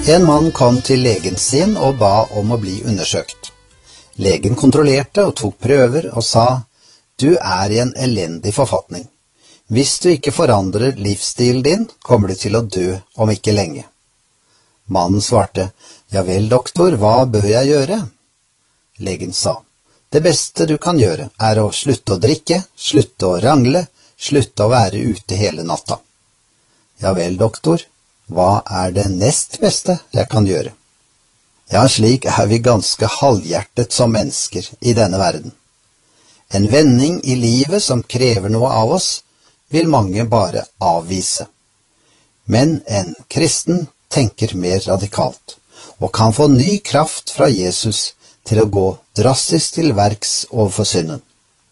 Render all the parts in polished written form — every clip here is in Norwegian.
En mann kom til legen sin og ba om å bli undersøkt. Legen kontrollerte og tok prøver og sa, «Du er i en elendig forfatning. Hvis du ikke forandrer livsstilen din, kommer du til å dø om ikke lenge.» Mannen svarte, «Ja vel, doktor, hva bør jeg gjøre?» Legen sa, «Det beste du kan gjøre er å slutte å drikke, slutte å rangle, slutte å være ute hele natta.» «Ja vel, doktor, hva er det nest beste jeg kan gjøre?» Ja, slik er vi ganske halvhjertet som mennesker i denne verden. En vending i livet som krever noe av oss, vil mange bare avvise. Men en kristen tenker mer radikalt, og kan få ny kraft fra Jesus til å gå drastisk til verks overfor synden.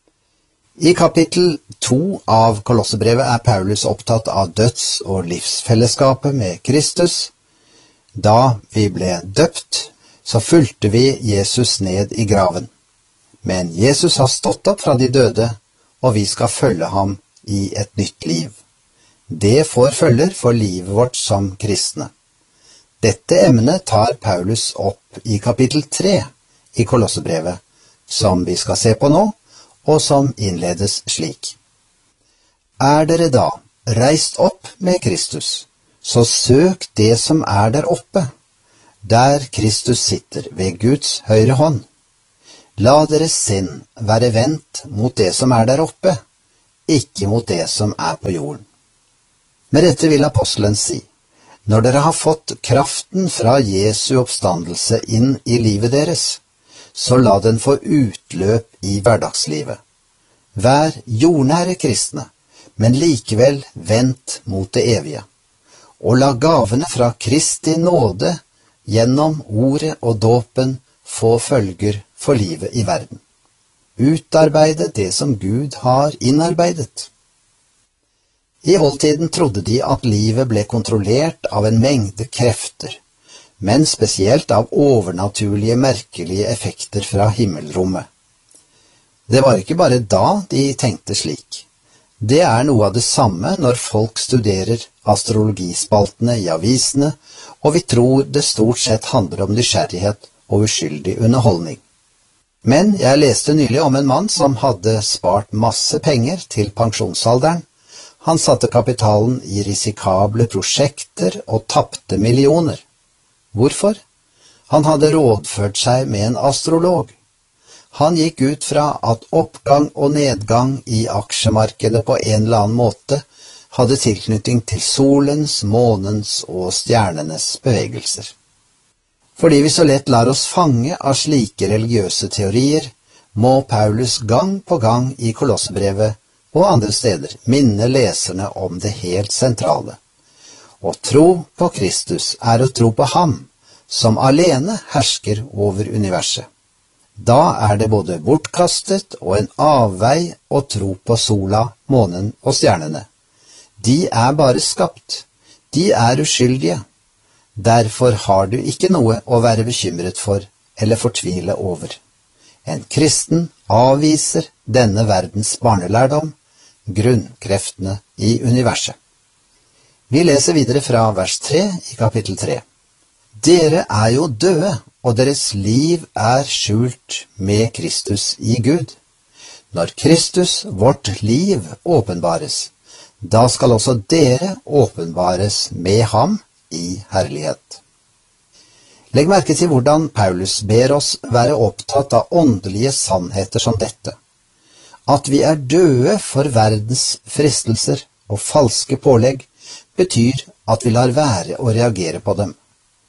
I kapittel 2 av Kolossebrevet er Paulus opptatt av døds- og livsfellesskapet med Kristus. Da vi ble døpt, så fulgte vi Jesus ned i graven. Men Jesus har stått opp fra de døde, og vi skal følge ham i et nytt liv. Det får følger for livet vårt som kristne. Dette emnet tar Paulus opp i kapittel 3 i Kolossebrevet, som vi skal se på nå, og som innledes slik. Er dere da reist opp med Kristus, så søk det som er der oppe, der Kristus sitter ved Guds høyre hånd. La deres sinn være vendt mot det som er der oppe, ikke mot det som er på jorden. Med dette vil apostelen si, når dere har fått kraften fra Jesu oppstandelse inn i livet deres, så la den få utløp i hverdagslivet. Vær jordnære kristne, men likevel vendt mot det evige, og la gavene fra Kristi nåde gjennom ordet og dåpen få følger for livet i verden. Utarbeide det som Gud har innarbeidet. I oldtiden trodde de at livet ble kontrollert av en mengde krefter, men spesielt av overnaturlige, merkelige effekter fra himmelrommet. Det var ikke bare da de tenkte slik. Det er noe av det samme når folk studerer astrologispaltene i avisene, og vi tror det stort sett handler om nysgjerrighet og uskyldig underholdning. Men jeg leste nylig om en mann som hadde spart masse penger til pensjonsalderen. Han satte kapitalen i risikable prosjekter og tapte millioner. Hvorfor? Han hadde rådført seg med en astrolog. Han gikk ut fra at oppgang og nedgang i aksjemarkedet på en eller annen måte hadde tilknytning til solens, månens og stjernenes bevegelser. Fordi vi så lett lar oss fange av slike religiøse teorier, må Paulus gang på gang i Kolossebrevet og andre steder minne leserne om det helt sentrale. Å tro på Kristus er å tro på ham, som alene hersker over universet. Da er det både bortkastet og en avvei å tro på sola, månen og stjernene. De er bare skapt. De er uskyldige. Derfor har du ikke noe å være bekymret for eller fortvile over. En kristen avviser denne verdens barnelærdom, grunnkreftene i universet. Vi leser videre fra vers 3 i kapittel 3. Dere er jo døde, og deres liv er skjult med Kristus i Gud. Når Kristus, vårt liv, åpenbares, da skal også dere åpenbares med ham i herlighet. Legg merke til hvordan Paulus ber oss være opptatt av åndelige sannheter som dette. At vi er døde for verdens fristelser og falske pålegg, betyr at vi lar være å reagere på dem.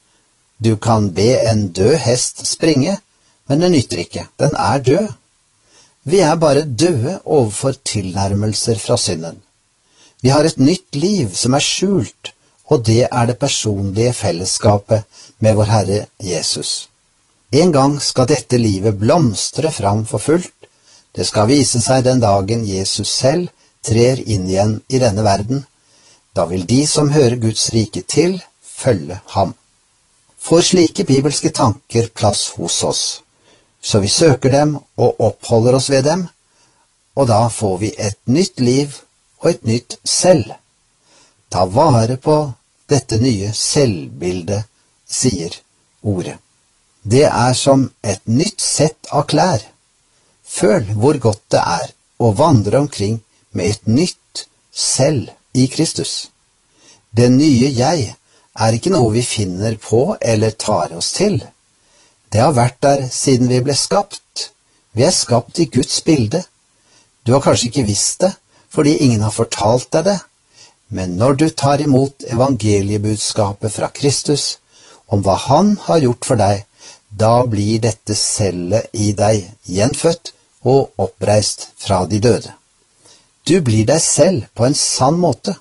Du kan be en død hest springe, men det nytter ikke, den er død. Vi er bare døde overfor tilnærmelser fra synden. Vi har et nytt liv som er skjult, og det er det personlige fellesskapet med vår Herre Jesus. En gang skal dette livet blomstre fram for fullt. Det skal vise seg den dagen Jesus selv trer inn igjen i denne verden. Da vil de som hører Guds rike til, følge ham. Får slike bibelske tanker plass hos oss, så vi søker dem og oppholder oss ved dem, og da får vi et nytt liv og et nytt selv. Ta vare på dette nye selvbildet sier ordet. Det som et nytt sett av klær. Føl hvor godt det å vandre omkring med et nytt selv i Kristus. Det nye jeg ikke noe vi finner på eller tar oss til. Det har vært der siden vi ble skapt. Vi skapt i Guds bilde. Du har kanskje ikke visst det, fordi ingen har fortalt deg det, men når du tar imot evangeliebudskapet fra Kristus, om hva han har gjort for deg, da blir dette selvet i deg gjenfødt og oppreist fra de døde. Du blir deg selv på en sann måte.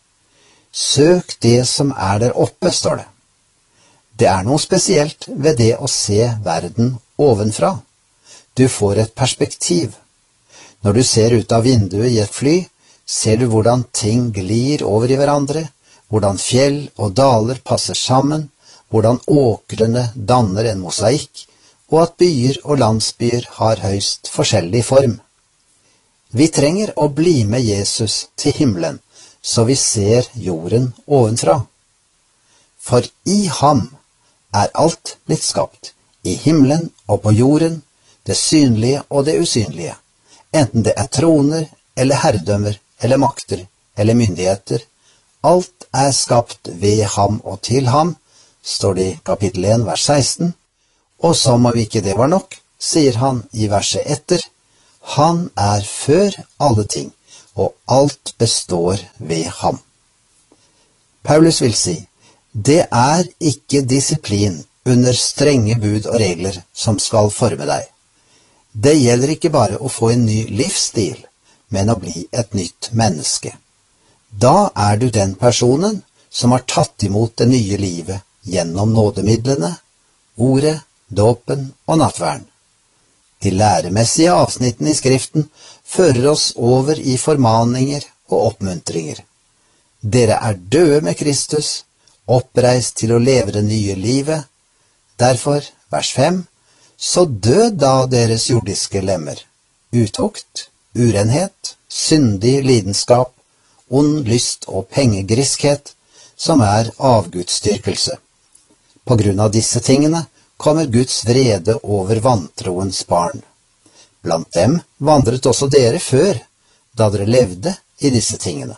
Søk det som der oppe, står det. Det noe spesielt ved det å se verden ovenfra. Du får et perspektiv. Når du ser ut av vinduet i et fly, ser du hvordan ting glir over i hverandre, hvordan fjell og daler passer sammen, hvordan åkrene danner en mosaikk, og at byer og landsbyer har høyst forskjellig form. Vi trenger å bli med Jesus til himmelen, så vi ser jorden ovenfra. For i ham alt blitt skapt, i himmelen og på jorden, det synlige og det usynlige, enten det troner eller herredømmer eller makter eller myndigheter. Alt skapt ved ham og til ham, står det i kapittel 1, vers 16, og som om ikke det var nok, sier han i verset etter, han før alle ting, og alt består ved ham. Paulus vil si, det ikke disiplin under strenge bud og regler som skal forme deg. Det gjelder ikke bare å få en ny livsstil, men å bli et nytt menneske. Da du den personen som har tatt imot det nye livet gjennom nådemidlene, ordet, dåpen og nattverden. De læremessige avsnittene i Skriften fører oss over i formaninger og oppmuntringer. Dere døde med Kristus, oppreist til å leve det nye livet. Derfor, vers 5, så død da deres jordiske lemmer, utukt, urenhet, syndig lidenskap, ond lyst og pengegriskhet, som avgudsdyrkelse. På grunn av disse tingene kommer Guds vrede over vantroens barn. Blant dem vandret også dere før, da dere levde i disse tingene.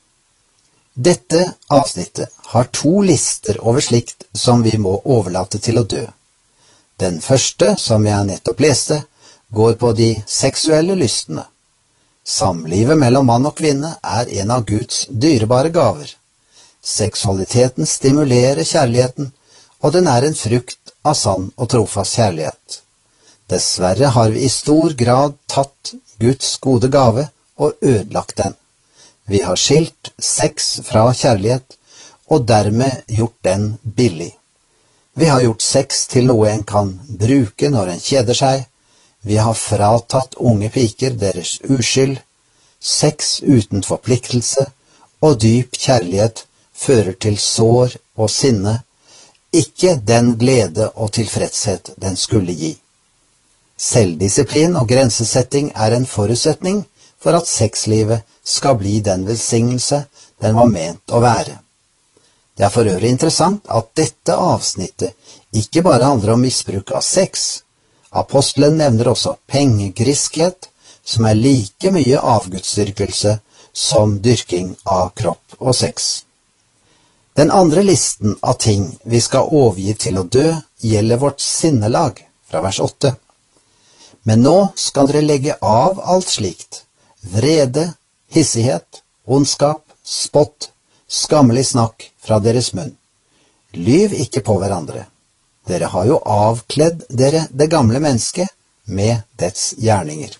Dette avsnittet har 2 lister over slikt som vi må overlate til å dø. Den første, som jeg nettopp leste, går på de seksuelle lystene. Samlivet mellom mann og kvinne en av Guds dyrebare gaver. Seksualiteten stimulerer kjærligheten, og den en frukt av sann og trofast kjærlighet. Dessverre har vi i stor grad tatt Guds gode gave og ødelagt den. Vi har skilt sex fra kjærlighet, og dermed gjort den billig. Vi har gjort sex til noe en kan bruke når en kjeder seg. Vi har fratatt unge piker deres uskyld. Sex uten forpliktelse og dyp kjærlighet fører til sår og sinne, ikke den glede og tilfredshet den skulle gi. Selvdisiplin og grensesetting en forutsetning for at sexlivet skal bli den velsignelse den var ment å være. Det for øvrig interessant at dette avsnittet ikke bare handler om misbruk av sex. Apostelen nevner også pengegriskhet, som like mye avgudsdyrkelse som dyrking av kropp og sex. Den andre listen av ting vi skal overgi til å dø gjelder vårt sinnelag, fra vers 8. Men nå skal dere legge av alt slikt, vrede, hissighet, ondskap, spott, skammelig snakk fra deres munn. Lyv ikke på hverandre. Dere har jo avkledd dere det gamle mennesket med dets gjerninger.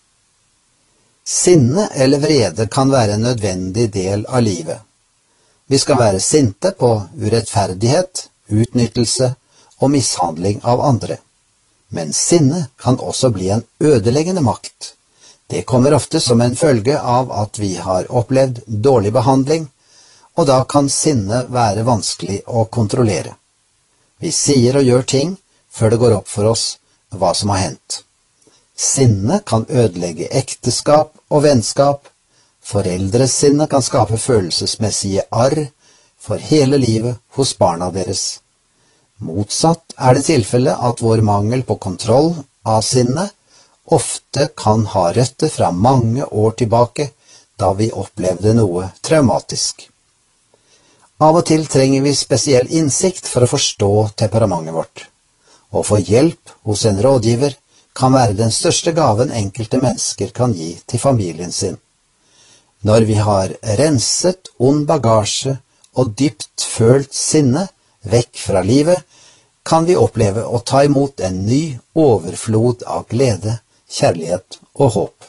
Sinne eller vrede kan være en nødvendig del av livet. Vi skal være sinte på urettferdighet, utnyttelse og mishandling av andre. Men sinne kan også bli en ødeleggende makt. Det kommer ofte som en følge av at vi har opplevd dårlig behandling, og da kan sinne være vanskelig å kontrollere. Vi sier og gjør ting før det går opp for oss hva som har hendt. Sinne kan ødelegge ekteskap og vennskap. Foreldres sinne kan skape følelsesmessige arr for hele livet hos barna deres. Motsatt det tilfelle at vår mangel på kontroll av sinnet ofte kan ha røtter fra mange år tilbake, da vi opplevde noe traumatisk. Av og til trenger vi spesiell innsikt for å forstå temperamentet vårt. Å få hjelp hos en rådgiver kan være den største gaven enkelte mennesker kan gi til familien sin. Når vi har renset ond bagasje og dypt følt sinne vekk fra livet, kan vi oppleve å ta imot en ny overflod av glede, kjærlighet og håp.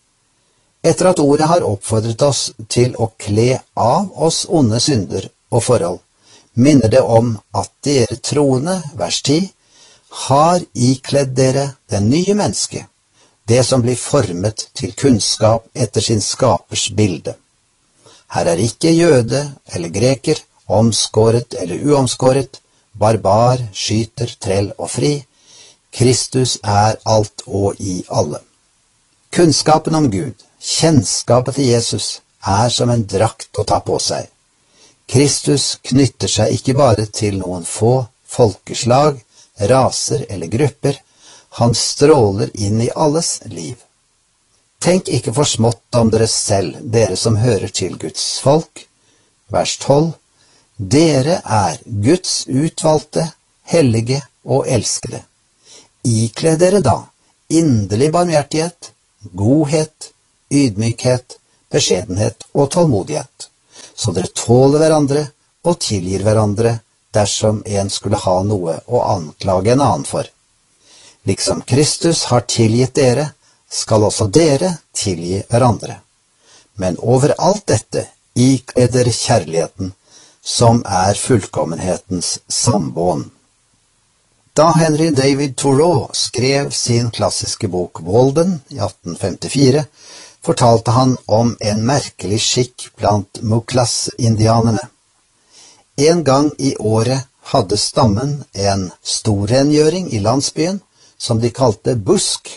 Etter at ordet har oppfordret oss til å kle av oss onde synder og forhold, minner det om at dere troende, vers 10, har ikledd dere den nye menneske, det som blir formet til kunnskap etter sin skapers bilde. Her ikke jøde eller greker, omskåret eller uomskåret, barbar, skyter, trell og fri. Kristus alt og i alle. Kunnskapen om Gud, kjennskapet til Jesus, som en drakt å ta på seg. Kristus knytter seg ikke bare til noen få folkeslag, raser eller grupper, han stråler inn i alles liv. Tenk ikke for smått om dere selv, dere som hører til Guds folk. Vers 12. Dere Guds utvalgte, hellige og elskede. Ikle dere da inderlig barmhjertighet, godhet, ydmykhet, beskjedenhet og tålmodighet, så dere tåler hverandre og tilgir hverandre dersom en skulle ha noe å anklage en annen for. Liksom Kristus har tilgitt dere, skal også dere tilgi hverandre. Men over alt dette ikle dere kjærligheten, som fullkommenhetens sambånd. Da Henry David Thoreau skrev sin klassiske bok Walden i 1854, fortalte han om en merkelig skikk blant Muklas-indianerne. En gang i året hadde stammen en storrengjøring i landsbyen, som de kalte busk.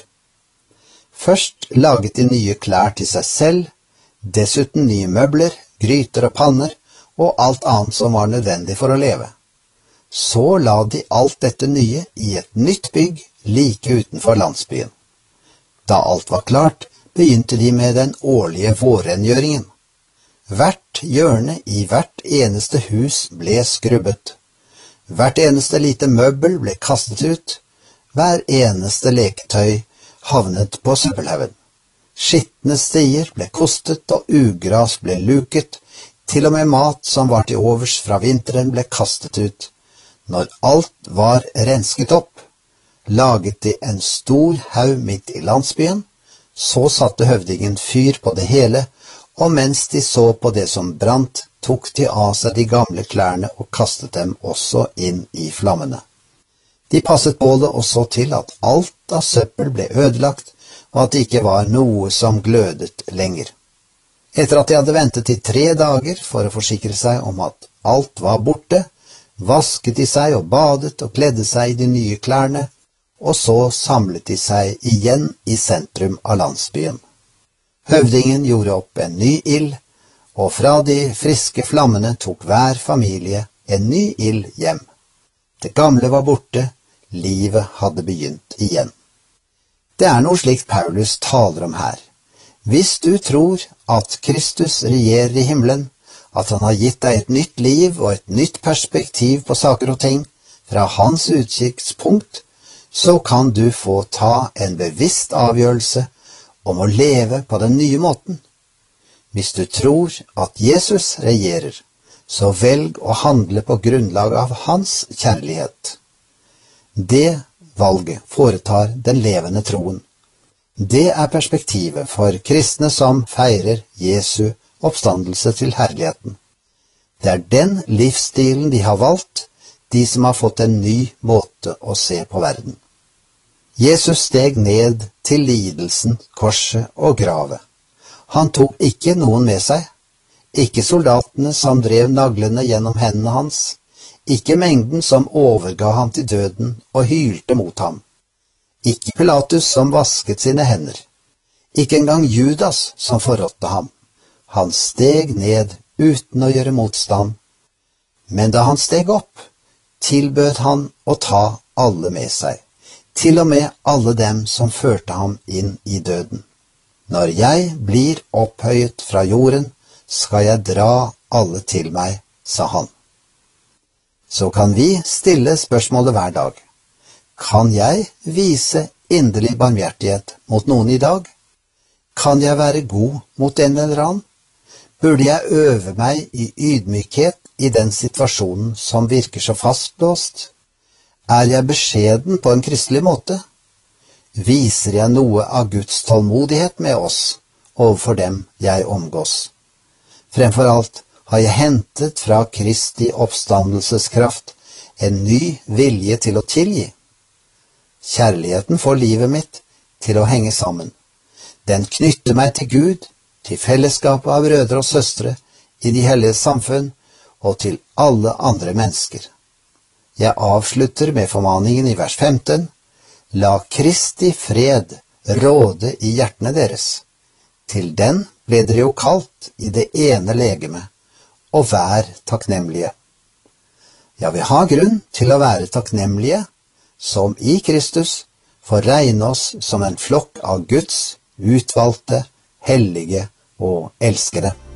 Først laget de nye klær til seg selv, dessuten nye møbler, gryter og panner, og alt annet som var nødvendig for å leve. Så la de alt dette nye i et nytt bygg like utenfor landsbyen. Da alt var klart, begynte de med den årlige vårrengjøringen. Hvert hjørne i hvert eneste hus ble skrubbet. Hvert eneste lite møbel ble kastet ut. Hver eneste leketøy havnet på søppelhaugen. Skitne stier ble kostet og ugras ble luket, til og med mat som var til overs fra vinteren ble kastet ut. Når alt var rensket opp, laget de en stor haug midt i landsbyen, så satte høvdingen fyr på det hele, og mens de så på det som brant, tok de av seg de gamle klærne og kastet dem også inn i flammene. De passet bålet og så til at alt av søppel ble ødelagt, og at det ikke var noe som glødet lenger. Etter at de hadde ventet i 3 dager for å forsikre seg om at alt var borte, vasket de seg og badet og kledde seg i de nye klærne, og så samlet de seg igjen i sentrum av landsbyen. Høvdingen gjorde opp en ny ild, og fra de friske flammene tok hver familie en ny ild hjem. Det gamle var borte, livet hadde begynt igjen. Det noe slikt Paulus taler om her. Hvis du tror at Kristus regjerer i himmelen, at han har gitt deg et nytt liv og et nytt perspektiv på saker og ting fra hans utkikkspunkt, så kan du få ta en bevisst avgjørelse om å leve på den nye måten. Hvis du tror at Jesus regjerer, så velg å handle på grunnlag av hans kjærlighet. Det valget foretar den levende troen. Det perspektivet for kristne som feirer Jesu oppstandelse til herligheten. Det den livsstilen de har valgt, de som har fått en ny måte å se på verden. Jesus steg ned til lidelsen, korset og gravet. Han tok ikke noen med seg, ikke soldatene som drev naglene gjennom hendene hans, ikke mengden som overga ham til døden og hylte mot ham. Ikke Pilatus som vasket sine hender, ikke engang Judas som forrådte ham. Han steg ned uten å gjøre motstand, men da han steg opp, tilbød han å ta alle med seg, til og med alle dem som førte ham inn i døden. Når jeg blir opphøyet fra jorden, skal jeg dra alle til meg, sa han. Så kan vi stille spørsmålet hver dag. Kan jeg vise inderlig barmhjertighet mot noen i dag? Kan jeg være god mot en eller annen? Burde jeg øve meg i ydmykhet i den situasjonen som virker så fastlåst? Er jeg beskjeden på en kristelig måte? Viser jeg noe av Guds tålmodighet med oss overfor dem jeg omgås? Fremfor alt har jeg hentet fra Kristi oppstandelseskraft en ny vilje til å tilgi. Kjærligheten får livet mitt til å henge sammen. Den knytter meg til Gud, til fellesskapet av brødre og søstre i de hellige samfunn og til alle andre mennesker. Jeg avslutter med formaningen i vers 15. La Kristi fred råde i hjertene deres. Til den ble dere jo kalt i det ene legeme, og vær takknemlige. Ja, vi har grunn til å være takknemlige, som i Kristus får regne oss som en flokk av Guds utvalgte, hellige og elskede.